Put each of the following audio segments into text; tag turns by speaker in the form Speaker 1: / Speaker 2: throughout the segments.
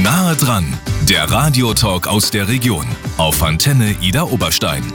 Speaker 1: Nahe dran, der Radiotalk aus der Region auf Antenne Idar Oberstein.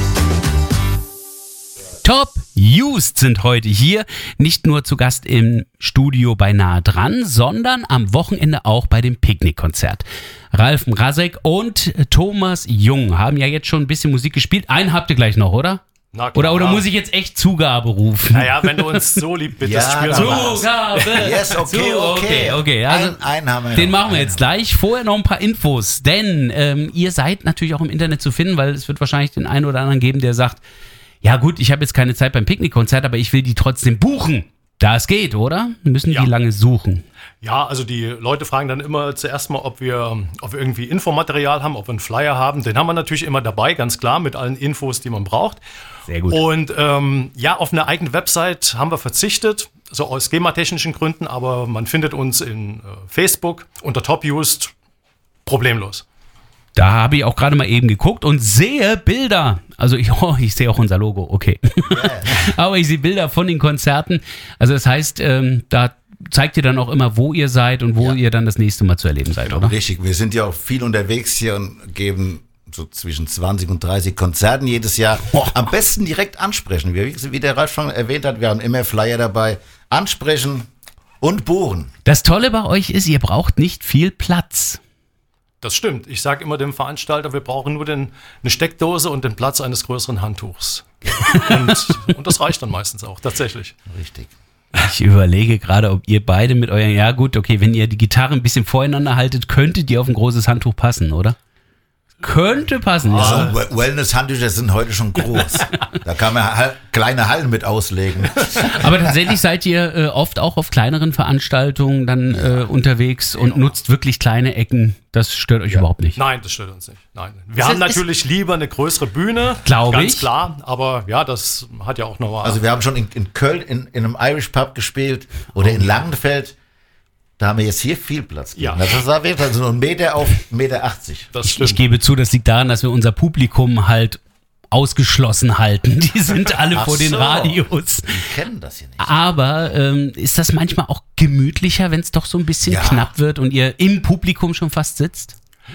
Speaker 2: Top Used sind heute hier, nicht nur zu Gast im Studio bei Nahe dran, sondern am Wochenende auch bei dem Picknickkonzert. Ralf Mrazek und Thomas Jung haben ja jetzt schon ein bisschen Musik gespielt. Einen habt ihr gleich noch, oder?
Speaker 3: Na klar.
Speaker 2: Oder muss ich jetzt echt Zugabe rufen?
Speaker 3: Naja, wenn du uns so lieb bittest,
Speaker 4: Ja,
Speaker 3: spielen
Speaker 4: dann
Speaker 3: wir was.
Speaker 2: Zugabe!
Speaker 4: Yes, okay.
Speaker 2: Okay. Also,
Speaker 4: Einen haben wir
Speaker 2: den
Speaker 4: noch.
Speaker 2: machen wir jetzt gleich. Vorher noch ein paar Infos, denn ihr seid natürlich auch im Internet zu finden, weil es wird wahrscheinlich den einen oder anderen geben, der sagt, ja gut, ich habe jetzt keine Zeit beim Picknickkonzert, aber ich will die trotzdem buchen. Das geht, oder? Müssen
Speaker 3: Ja.
Speaker 2: die lange suchen?
Speaker 3: Ja, also die Leute fragen dann immer zuerst mal, ob wir irgendwie Infomaterial haben, ob wir einen Flyer haben. Den haben wir natürlich immer dabei, ganz klar, mit allen Infos, die man braucht.
Speaker 2: Sehr gut.
Speaker 3: Und auf eine eigene Website haben wir verzichtet, so aus GEMA-technischen Gründen, aber man findet uns in Facebook unter Top Used problemlos.
Speaker 2: Da habe ich auch gerade mal eben geguckt und sehe Bilder. Also ich sehe auch unser Logo, okay. Aber ich sehe Bilder von den Konzerten. Also das heißt, da zeigt ihr dann auch immer, wo ihr seid und wo ihr dann das nächste Mal zu erleben seid, oder?
Speaker 4: Richtig, wir sind ja auch viel unterwegs hier und geben so zwischen 20 und 30 Konzerten jedes Jahr. Am besten direkt ansprechen. Wie der Ralf schon erwähnt hat, wir haben immer Flyer dabei. Ansprechen und buchen.
Speaker 2: Das Tolle bei euch ist, ihr braucht nicht viel Platz.
Speaker 3: Das stimmt. Ich sage immer dem Veranstalter, wir brauchen nur eine Steckdose und den Platz eines größeren Handtuchs. Und das reicht dann meistens auch, tatsächlich.
Speaker 4: Richtig.
Speaker 2: Ich überlege gerade, ob ihr beide mit euren, ja gut, okay, wenn ihr die Gitarre ein bisschen voreinander haltet, könntet ihr auf ein großes Handtuch passen, oder? Könnte passen, ja.
Speaker 4: Also Wellness-Handtücher sind heute schon groß. Da kann man kleine Hallen mit auslegen.
Speaker 2: Aber tatsächlich seid ihr oft auch auf kleineren Veranstaltungen dann unterwegs und nutzt wirklich kleine Ecken. Das stört euch überhaupt nicht.
Speaker 3: Nein, das stört uns nicht. Nein. Wir haben natürlich lieber eine größere Bühne,
Speaker 2: Glaube
Speaker 3: ganz
Speaker 2: ich.
Speaker 3: klar. Aber ja, das hat ja auch nochmal.
Speaker 4: Also wir haben schon in Köln in einem Irish Pub gespielt oder in Langenfeld. Da haben wir jetzt hier viel Platz.
Speaker 3: Ja.
Speaker 4: Das war wirklich so 1 Meter auf 1,80 Meter.
Speaker 3: das stimmt.
Speaker 2: Ich gebe zu, das liegt daran, dass wir unser Publikum halt ausgeschlossen halten. Die sind alle
Speaker 4: Ach
Speaker 2: vor den
Speaker 4: so.
Speaker 2: Radios.
Speaker 4: Die kennen das hier nicht.
Speaker 2: Aber ist das manchmal auch gemütlicher, wenn es doch so ein bisschen
Speaker 4: Ja.
Speaker 2: knapp wird und ihr im Publikum schon fast sitzt?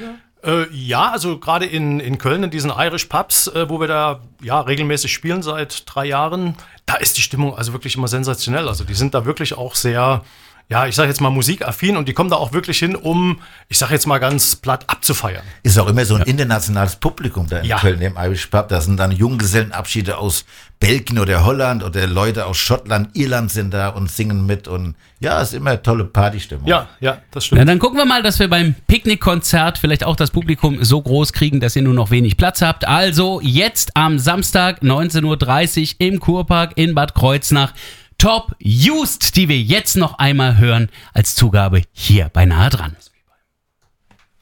Speaker 3: Ja, also gerade in Köln, in diesen Irish Pubs, wo wir da regelmäßig spielen seit 3 Jahren, da ist die Stimmung also wirklich immer sensationell. Also die sind da wirklich auch sehr, ich sage jetzt mal musikaffin und die kommen da auch wirklich hin, um, ich sage jetzt mal ganz platt, abzufeiern.
Speaker 4: Ist auch immer so ein internationales Publikum da in
Speaker 3: Ja.
Speaker 4: Köln im Irish Pub. Da sind dann Junggesellenabschiede aus Belgien oder Holland oder Leute aus Schottland, Irland sind da und singen mit. Und ja, ist immer eine tolle Partystimmung.
Speaker 3: Ja, das stimmt.
Speaker 2: Na, dann gucken wir mal, dass wir beim Picknickkonzert vielleicht auch das Publikum so groß kriegen, dass ihr nur noch wenig Platz habt. Also jetzt am Samstag 19.30 Uhr im Kurpark in Bad Kreuznach. Top Used, die wir jetzt noch einmal hören als Zugabe hier bei Nahe dran.